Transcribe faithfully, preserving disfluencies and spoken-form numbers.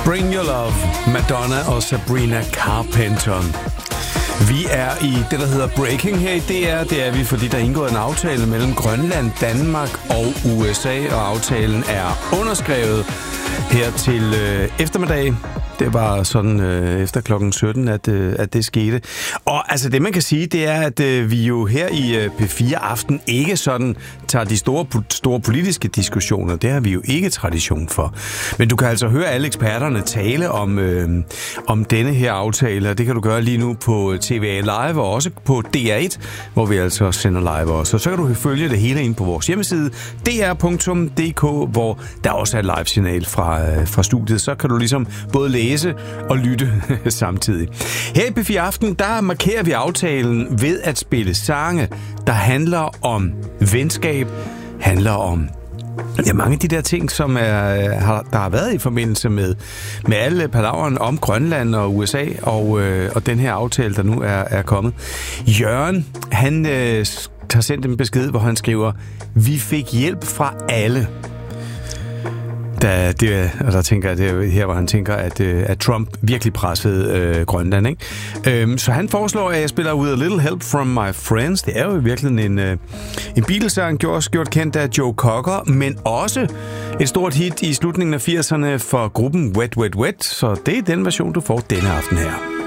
Bring Your Love, Madonna og Sabrina Carpenter. Vi er i det, der hedder Breaking her i D R. Det er vi, fordi der er indgået en aftale mellem Grønland, Danmark og U S A, og aftalen er underskrevet her til øh, eftermiddag. Det var sådan øh, efter klokken sytten, at, øh, at det skete. Og altså det, man kan sige, det er, at øh, vi jo her i øh, P fire Aften ikke sådan tager de store, store politiske diskussioner. Det har vi jo ikke tradition for. Men du kan altså høre alle eksperterne tale om, øh, om denne her aftale, og det kan du gøre lige nu på T V A Live og også på D R et, hvor vi altså sender live også. Så kan du følge det hele ind på vores hjemmeside, d r punktum d k, hvor der også er et live-signal fra, øh, fra studiet. Så kan du ligesom både læse og lytte samtidig. Her i P fire Aften, der markerer vi aftalen ved at spille sange, der handler om venskab, handler om ja, mange af de der ting, som er, har, der har været i forbindelse med, med alle palaveren om Grønland og U S A og, øh, og den her aftale, der nu er, er kommet. Jørgen, han øh, har sendt en besked, hvor han skriver, vi fik hjælp fra alle. Da det, og der tænker jeg, det her, hvor han tænker, at, at Trump virkelig pressede øh, Grønland, ikke? Øhm, så han foreslår, at jeg spiller With a Little Help from My Friends. Det er jo virkelig en, øh, en Beatles-sang, gjort, gjort kendt af Joe Cocker, men også et stort hit i slutningen af firserne for gruppen Wet Wet Wet. Så det er den version, du får denne aften her.